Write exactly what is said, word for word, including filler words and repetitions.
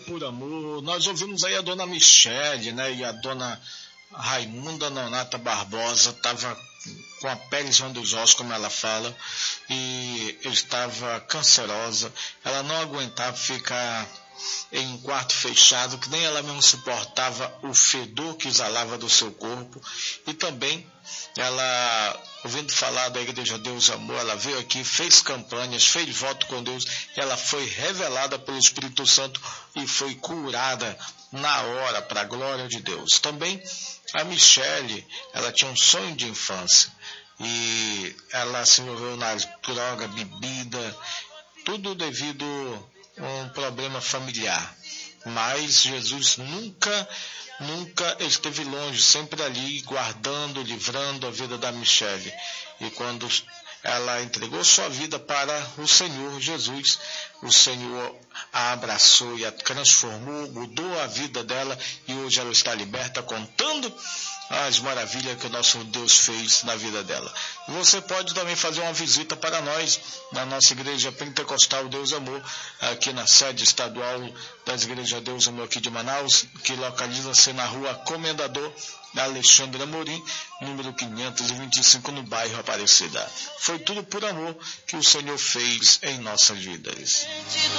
por amor. Nós ouvimos aí a dona Michele, né, e a dona Raimunda Nonata Barbosa estava com a pele em dos ossos, como ela fala, e estava cancerosa. Ela não aguentava ficar em um quarto fechado, que nem ela mesmo suportava o fedor que exalava do seu corpo. E também ela, ouvindo falar da Igreja Deus Amor, ela veio aqui, fez campanhas, fez voto com Deus, ela foi revelada pelo Espírito Santo e foi curada na hora, para a glória de Deus. Também a Michele, ela tinha um sonho de infância e ela se envolveu na droga, bebida, tudo devido a um problema familiar. Mas Jesus nunca, nunca esteve longe, sempre ali, guardando, livrando a vida da Michele. E quando ela entregou sua vida para o Senhor Jesus, o Senhor a abraçou e a transformou, mudou a vida dela, e hoje ela está liberta, contando as maravilhas que o nosso Deus fez na vida dela. E você pode também fazer uma visita para nós na nossa Igreja Pentecostal Deus Amor, aqui na sede estadual das Igrejas Deus Amor aqui de Manaus, que localiza-se na rua Comendador Alexandre Amorim, número quinhentos e vinte e cinco, no bairro Aparecida. Foi tudo por amor que o Senhor fez em nossas vidas.